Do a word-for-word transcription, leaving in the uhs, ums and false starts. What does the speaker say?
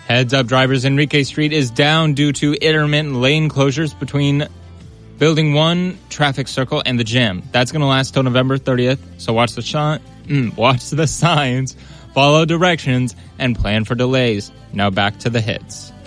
Heads up, drivers. Enrique Street is down due to intermittent lane closures between Building one, Traffic Circle, and the gym. That's going to last till November thirtieth, so watch the, sh- mm, watch the signs, follow directions, and plan for delays. Now back to the hits.